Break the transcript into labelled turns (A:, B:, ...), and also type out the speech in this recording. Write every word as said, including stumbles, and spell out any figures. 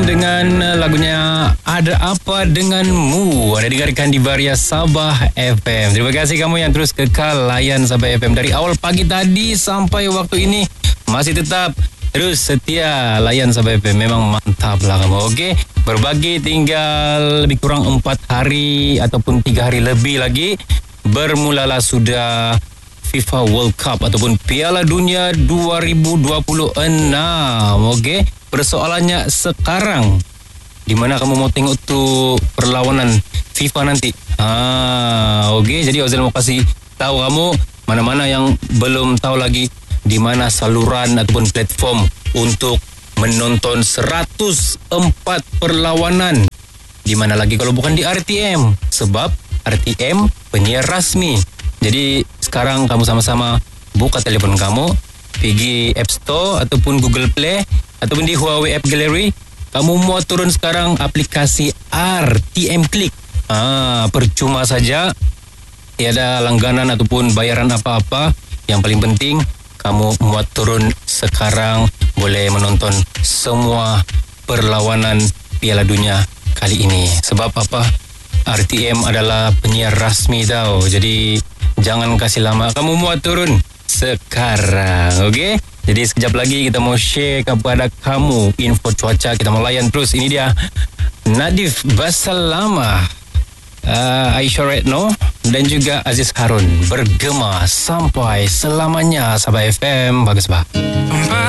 A: dengan lagunya Ada Apa Denganmu. Anda dengarkan di Varia Sabah F M. Terima kasih kamu yang terus kekal layan Sabah F M dari awal pagi tadi sampai waktu ini. Masih tetap terus setia layan Sabah F M. Memang mantap lah kamu, okey? Berbagi tinggal lebih kurang empat hari ataupun tiga hari lebih lagi. Bermulalah sudah FIFA World Cup ataupun Piala Dunia dua ribu dua puluh enam. Okey, persoalannya sekarang, di mana kamu mau tengok tu perlawanan FIFA nanti? Ah, okey, jadi Ozil mau kasih tahu kamu mana-mana yang belum tahu lagi di mana saluran ataupun platform untuk menonton seratus empat perlawanan. Di mana lagi kalau bukan di R T M? Sebab R T M penyiar rasmi. Jadi sekarang kamu sama-sama buka telefon kamu, pergi App Store ataupun Google Play ataupun di Huawei App Gallery. Kamu mau turun sekarang aplikasi R T M Click. Ah, percuma saja, tiada langganan ataupun bayaran apa-apa. Yang paling penting kamu muat turun sekarang, boleh menonton semua perlawanan Piala Dunia kali ini. Sebab apa? R T M adalah penyiar rasmi tau. Jadi jangan kasih lama, kamu muat turun sekarang, okey? Jadi sekejap lagi kita mau share kepada kamu info cuaca. Kita mau layan terus. Ini dia Nadif Basalama, uh, Aisyah Retno dan juga Aziz Harun bergema sampai selamanya. Sabah F M, bagus bah.